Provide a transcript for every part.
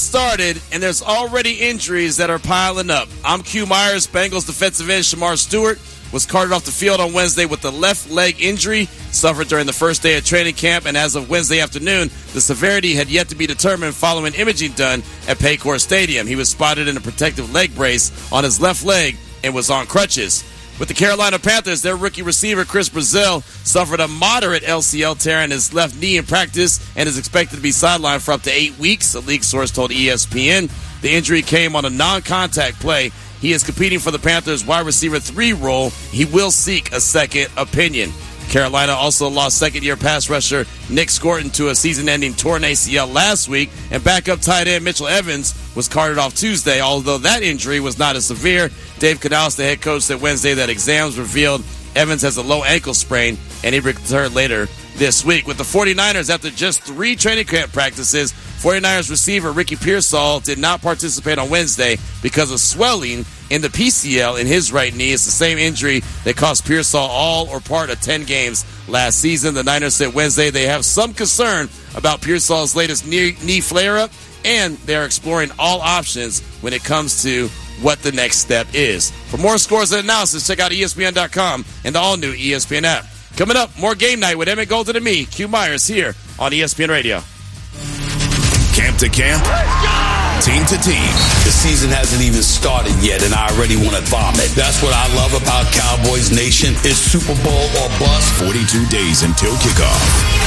started, and there's already injuries that are piling up. I'm Q Myers. Bengals defensive end Shamar Stewart was carted off the field on Wednesday with the left leg injury suffered during the first day of training camp, and as of Wednesday afternoon, the severity had yet to be determined following imaging done at Paycor Stadium. He was spotted in a protective leg brace on his left leg and was on crutches. With the Carolina Panthers, their rookie receiver Chris Brazil suffered a moderate LCL tear in his left knee in practice and is expected to be sidelined for up to 8 weeks, a league source told ESPN. The injury came on a non-contact play. He is competing for the Panthers' wide receiver 3 role. He will seek a second opinion. Carolina also lost second-year pass rusher Nick Scorton to a season-ending torn ACL last week, and backup tight end Mitchell Evans was carted off Tuesday, although that injury was not as severe. Dave Canales, the head coach, said Wednesday that exams revealed Evans has a low ankle sprain, and he returned later this week. With the 49ers, after just 3 training camp practices, 49ers receiver Ricky Pearsall did not participate on Wednesday because of swelling in the PCL in his right knee. It's the same injury that cost Pearsall all or part of 10 games last season. The Niners said Wednesday they have some concern about Pearsall's latest knee flare-up, and they're exploring all options when it comes to what the next step is. For more scores and analysis, check out ESPN.com and the all-new ESPN app. Coming up, more Game Night with Emmett Golden and me, Q Myers, here on ESPN Radio. Camp to camp, team to team. The season hasn't even started yet, and I already want to vomit. That's what I love about Cowboys Nation. It's Super Bowl or bust. 42 days until kickoff.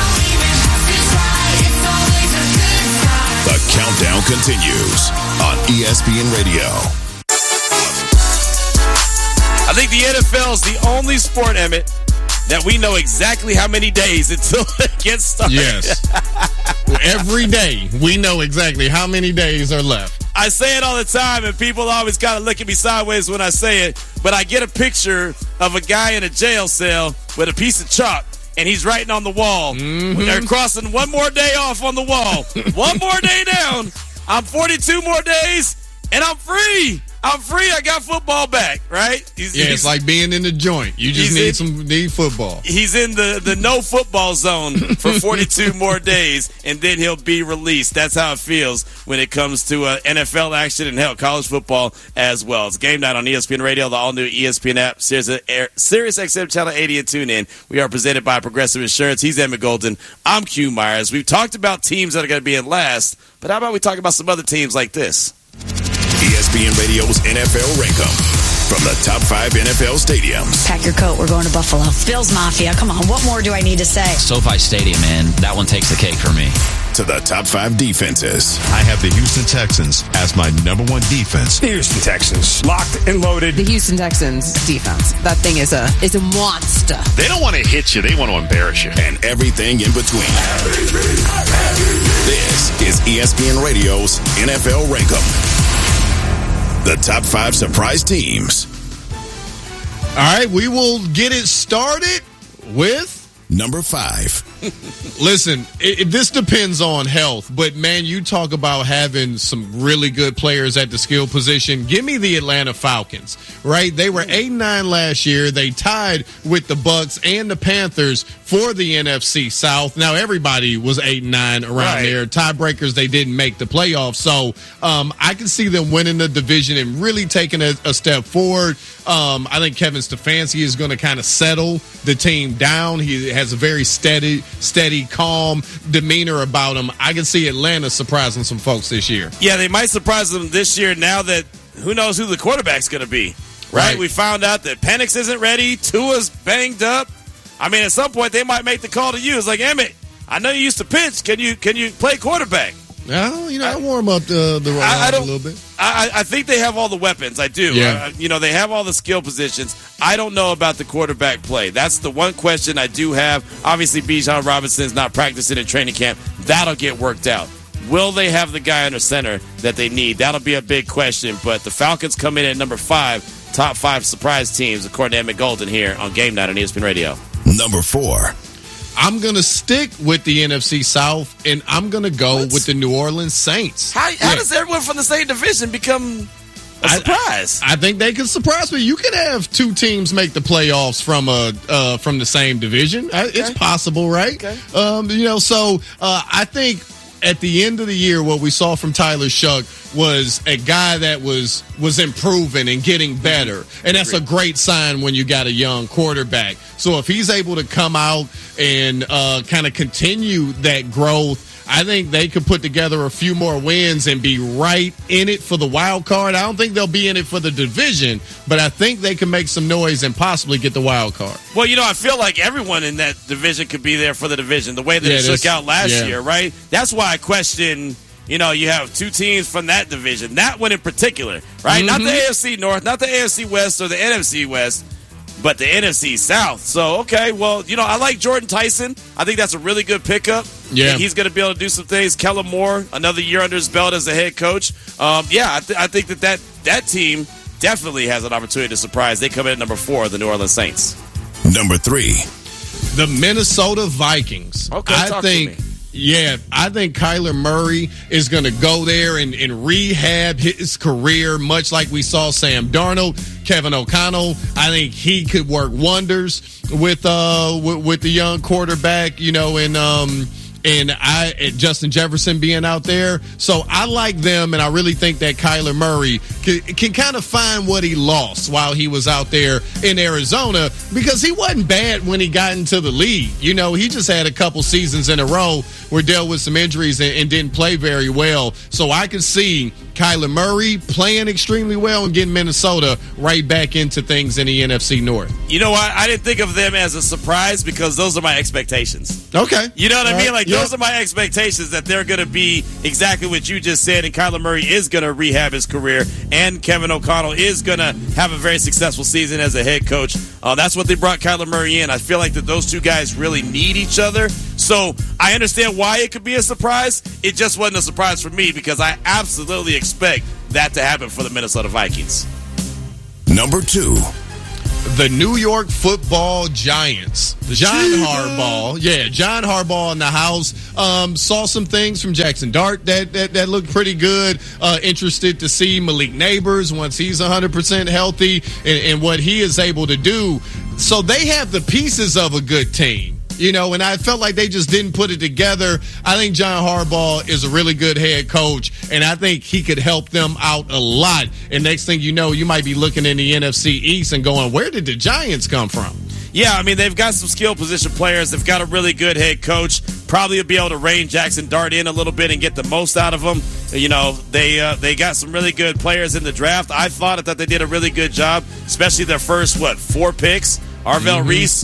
The countdown continues on ESPN Radio. I think the NFL is the only sport, Emmett, that we know exactly how many days until it gets started. Yes. Every day, we know exactly how many days are left. I say it all the time, and people always kind of look at me sideways when I say it, but I get a picture of a guy in a jail cell with a piece of chalk, and he's writing on the wall. They're crossing one more day off on the wall. One more day down. I'm 42 more days, and I'm free. I'm free. I got football back, right? It's like being in the joint. You just need football. He's in the no football zone for 42 more days, and then he'll be released. That's how it feels when it comes to NFL action and, hell, college football as well. It's Game Night on ESPN Radio, the all-new ESPN app, Sirius XM Channel 80, and TuneIn. We are presented by Progressive Insurance. He's Emmett Golden. I'm Q Myers. We've talked about teams that are going to be in last, but how about we talk about some other teams like this? ESPN Radio's NFL Rank-Em from the top 5 NFL stadiums. Pack your coat. We're going to Buffalo. Bills Mafia. Come on. What more do I need to say? SoFi Stadium, man. That one takes the cake for me. To the top 5 defenses. I have the Houston Texans as my number 1 defense. The Houston Texans, locked and loaded. The Houston Texans defense. That thing is a monster. They don't want to hit you. They want to embarrass you. And everything in between. This is ESPN Radio's NFL Rank-Em. The top 5 surprise teams. All right, we will get it started with number 5. Listen, this depends on health, but man, you talk about having some really good players at the skill position. Give me the Atlanta Falcons, right? They were 8-9 last year. They tied with the Bucs and the Panthers for the NFC South. Now, everybody was 8-9 around there. Tiebreakers, they didn't make the playoffs. So I can see them winning the division and really taking a step forward. I think Kevin Stefanski is going to kind of settle the team down. He has a very steady, calm demeanor about him. I can see Atlanta surprising some folks this year. Yeah, they might surprise them this year now that who knows who the quarterback's going to be, right? We found out that Penix isn't ready. Tua's banged up. I mean, at some point, they might make the call to you. It's like, Emmett, I know you used to pitch. Can you play quarterback? Well, I warm up the right a little bit. I think they have all the weapons. I do. Yeah. They have all the skill positions. I don't know about the quarterback play. That's the one question I do have. Obviously, Bijan Robinson is not practicing in training camp. That'll get worked out. Will they have the guy under center that they need? That'll be a big question. But the Falcons come in at number 5, top 5 surprise teams, according to Emmett Golden here on Game Night on ESPN Radio. Number 4. I'm going to stick with the NFC South, and I'm going to go with the New Orleans Saints. How does everyone from the same division become a surprise? I think they could surprise me. You could have 2 teams make the playoffs from the same division. Okay. It's possible, right? Okay. So I think at the end of the year, what we saw from Tyler Shough was a guy that was improving and getting better. And that's a great sign when you got a young quarterback. So if he's able to come out and kind of continue that growth, I think they could put together a few more wins and be right in it for the wild card. I don't think they'll be in it for the division, but I think they can make some noise and possibly get the wild card. Well, I feel like everyone in that division could be there for the division, the way that it shook out last year, right? That's why I question, you have two teams from that division, that one in particular, right? Not the AFC North, not the AFC West or the NFC West, but the NFC South. So, okay, well, I like Jordan Tyson. I think that's a really good pickup. Yeah. He's going to be able to do some things. Kellen Moore, another year under his belt as a head coach. I think that team definitely has an opportunity to surprise. They come in at number 4, the New Orleans Saints. Number 3, the Minnesota Vikings. Okay, talk to me. Yeah, I think Kyler Murray is going to go there and rehab his career, much like we saw Sam Darnold, Kevin O'Connell. I think he could work wonders with the young quarterback, and Justin Jefferson being out there. So I like them, and I really think that Kyler Murray can kind of find what he lost while he was out there in Arizona, because he wasn't bad when he got into the league. He just had a couple seasons in a row where dealt with some injuries and didn't play very well. So I could see Kyler Murray playing extremely well and getting Minnesota right back into things in the NFC North. You know what? I didn't think of them as a surprise because those are my expectations. Okay. You know what I mean? Like, those are my expectations, that they're going to be exactly what you just said, and Kyler Murray is going to rehab his career, and Kevin O'Connell is going to have a very successful season as a head coach. That's what they brought Kyler Murray in. I feel like that those two guys really need each other. So I understand why it could be a surprise. It just wasn't a surprise for me because I absolutely expect that to happen for the Minnesota Vikings. Number 2, the New York Football Giants. John Harbaugh in the house. Saw some things from Jackson Dart that looked pretty good. Interested to see Malik Neighbors once he's 100% healthy and what he is able to do. So they have the pieces of a good team. And I felt like they just didn't put it together. I think John Harbaugh is a really good head coach, and I think he could help them out a lot. And next thing you know, you might be looking in the NFC East and going, where did the Giants come from? Yeah, I mean, they've got some skill position players. They've got a really good head coach. Probably will be able to rein Jackson Dart in a little bit and get the most out of him. They got some really good players in the draft. I thought that they did a really good job, especially their first, 4 picks. Arvell Reese,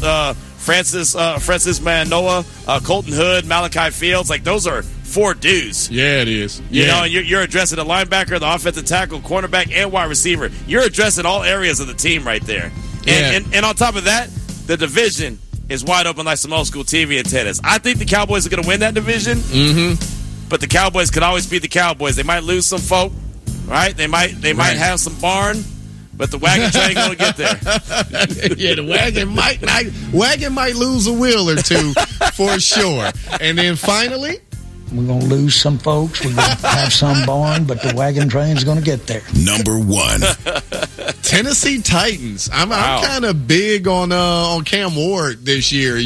Francis Manoa, Colton Hood, Malachi Fields. Like, those are 4 dudes. Yeah, it is. And you're addressing the linebacker, the offensive tackle, cornerback, and wide receiver. You're addressing all areas of the team right there. And on top of that, the division is wide open like some old school TV antennas. I think the Cowboys are going to win that division. But the Cowboys could always beat the Cowboys. They might lose some folk, right? They might have some barn. But the wagon train going to get there. Yeah, the wagon might lose a wheel or two for sure. And then finally, we're going to lose some folks. We're going to have some barn, but the wagon train's going to get there. Number 1, Tennessee Titans. I'm kind of big on Cam Ward this year.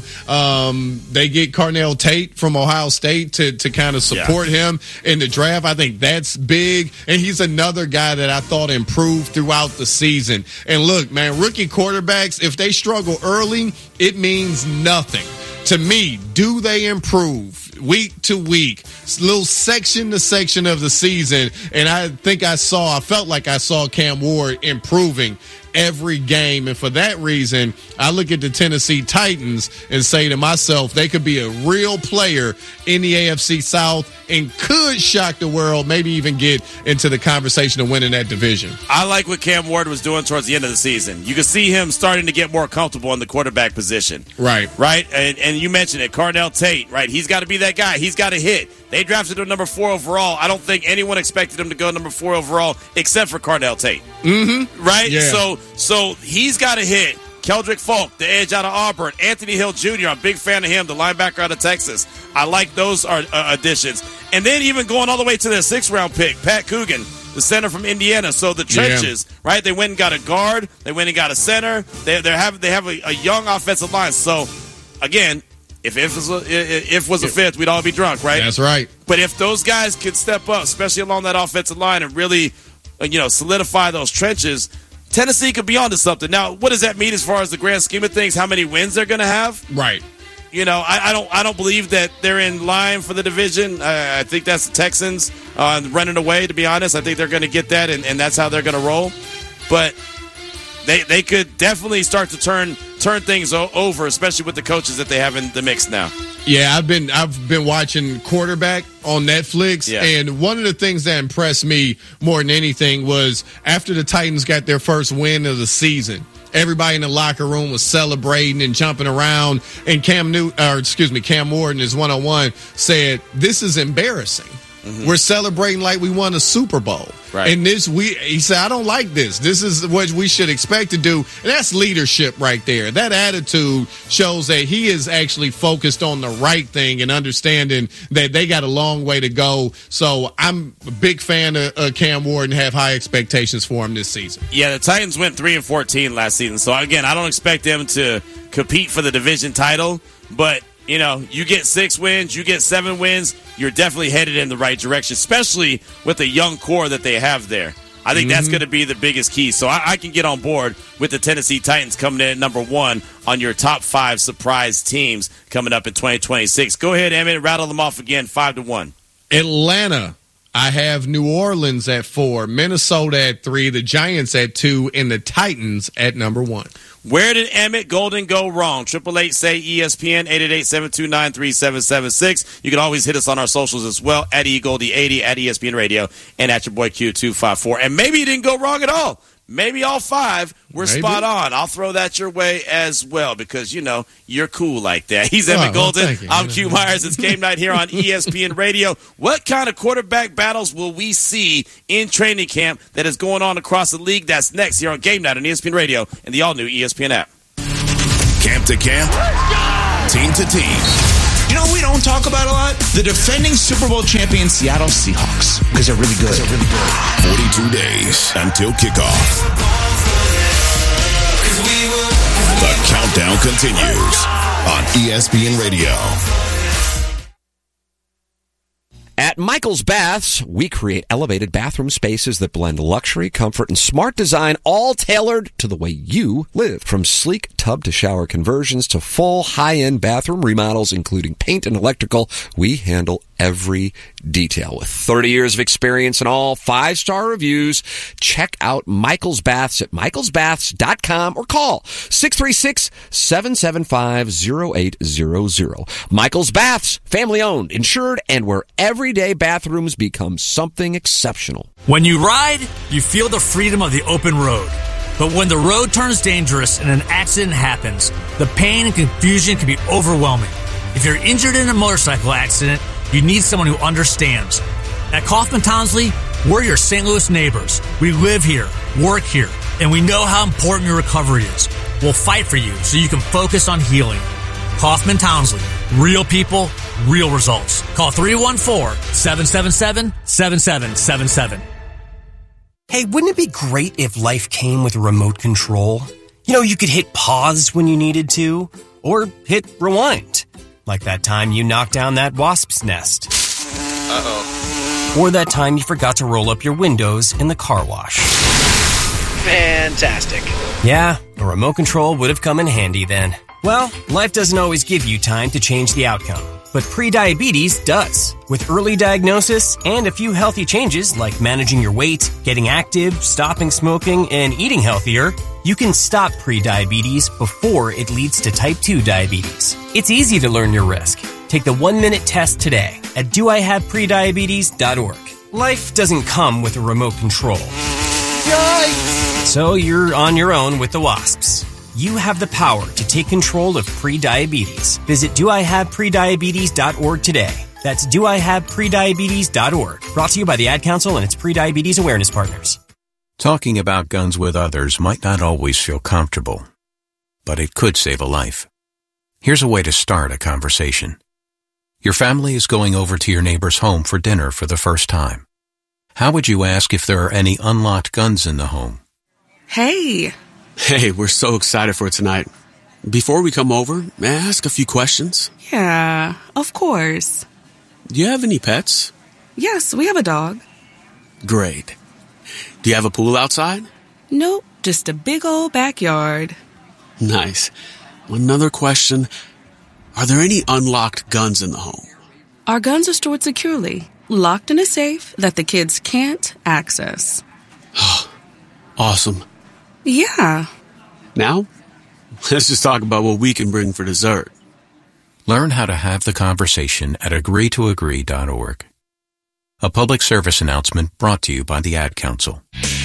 They get Carnell Tate from Ohio State to kind of support him in the draft. I think that's big. And he's another guy that I thought improved throughout the season. And look, man, rookie quarterbacks, if they struggle early, it means nothing. To me, do they improve week to week, little section to section of the season? And I felt like I saw Cam Ward improving every game. And for that reason, I look at the Tennessee Titans and say to myself, they could be a real player in the AFC South and could shock the world, maybe even get into the conversation of winning that division. I like what Cam Ward was doing towards the end of the season. You can see him starting to get more comfortable in the quarterback position. Right. And you mentioned it, Carnell Tate, right? He's got to be that guy. He's got to hit. They drafted him number 4 overall. I don't think anyone expected him to go number 4 overall except for Carnell Tate. Right? Yeah. So he's got to hit. Keldrick Folk, the edge out of Auburn. Anthony Hill Jr., I'm a big fan of him, the linebacker out of Texas. I like those additions. And then even going all the way to their 6th-round pick, Pat Coogan, the center from Indiana. So the trenches, right? They went and got a guard. They went and got a center. They have a young offensive line. So, again, If was a fifth, we'd all be drunk, right? That's right. But if those guys could step up, especially along that offensive line, and really, solidify those trenches, Tennessee could be onto something. Now, what does that mean as far as the grand scheme of things? How many wins they're going to have? Right. I don't believe that they're in line for the division. I think that's the Texans running away, to be honest. I think they're going to get that, and that's how they're going to roll. But they could definitely start to turn things over, especially with the coaches that they have in the mix now. Yeah, I've been watching Quarterback on Netflix, and one of the things that impressed me more than anything was after the Titans got their first win of the season, everybody in the locker room was celebrating and jumping around, and Cam Ward in his one-on-one said, "This is embarrassing. Mm-hmm. We're celebrating like we won a Super Bowl." Right. And he said, "I don't like this. This is what we should expect to do." And that's leadership right there. That attitude shows that he is actually focused on the right thing and understanding that they got a long way to go. So I'm a big fan of Cam Ward and have high expectations for him this season. Yeah, the Titans went 3-14 last season. So again, I don't expect them to compete for the division title, but you get 6 wins, you get 7 wins, you're definitely headed in the right direction, especially with the young core that they have there. I think that's going to be the biggest key. So I can get on board with the Tennessee Titans coming in at number 1 on your top 5 surprise teams coming up in 2026. Go ahead, Emmett, rattle them off again, 5-1. Atlanta. I have New Orleans at 4, Minnesota at 3, the Giants at 2, and the Titans at number 1. Where did Emmett Golden go wrong? 888-SAY-ESPN, 888-729-3776. You can always hit us on our socials as well, at eGoldie80, at ESPN Radio, and at your boy Q254. And maybe you didn't go wrong at all. Maybe all 5 were spot on. I'll throw that your way as well because, you're cool like that. He's Emmett Golden. I'm Q Myers. It's game night here on ESPN Radio. What kind of quarterback battles will we see in training camp that is going on across the league? That's next here on Game Night on ESPN Radio and the all-new ESPN app. Camp to camp, team to team. We don't talk about a lot? The defending Super Bowl champion Seattle Seahawks. Because they're really good. 42 days until kickoff. The countdown continues on ESPN Radio. At Michael's Baths, we create elevated bathroom spaces that blend luxury, comfort, and smart design, all tailored to the way you live. From sleek tub to shower conversions to full high-end bathroom remodels, including paint and electrical, we handle every detail. With 30 years of experience and all 5-star reviews, check out Michael's Baths at michaelsbaths.com or call 636-775-0800. Michael's Baths, family-owned, insured, and where everyday bathrooms become something exceptional. When you ride, you feel the freedom of the open road. But when the road turns dangerous and an accident happens, the pain and confusion can be overwhelming. If you're injured in a motorcycle accident, you need someone who understands. At Kaufman Townsley, we're your St. Louis neighbors. We live here, work here, and we know how important your recovery is. We'll fight for you so you can focus on healing. Kaufman Townsley. Real people, real results. Call 314-777-7777. Hey, wouldn't it be great if life came with a remote control? You could hit pause when you needed to, or hit rewind. Like that time you knocked down that wasp's nest. Uh-oh. Or that time you forgot to roll up your windows in the car wash. Fantastic. Yeah, a remote control would have come in handy then. Well, life doesn't always give you time to change the outcome, but prediabetes does. With early diagnosis and a few healthy changes like managing your weight, getting active, stopping smoking, and eating healthier, you can stop prediabetes before it leads to type 2 diabetes. It's easy to learn your risk. Take the 1-minute test today at doihaveprediabetes.org. Life doesn't come with a remote control. Yikes! So you're on your own with the wasps. You have the power to take control of prediabetes. Visit doihaveprediabetes.org today. That's doihaveprediabetes.org. Brought to you by the Ad Council and its Prediabetes Awareness Partners. Talking about guns with others might not always feel comfortable, but it could save a life. Here's a way to start a conversation. Your family is going over to your neighbor's home for dinner for the first time. How would you ask if there are any unlocked guns in the home? Hey, we're so excited for tonight. Before we come over, may I ask a few questions? Yeah, of course. Do you have any pets? Yes, we have a dog. Great. Do you have a pool outside? Nope, just a big old backyard. Nice. Another question. Are there any unlocked guns in the home? Our guns are stored securely, locked in a safe that the kids can't access. Awesome. Yeah. Now, let's just talk about what we can bring for dessert. Learn how to have the conversation at agreetoagree.org. A public service announcement brought to you by the Ad Council.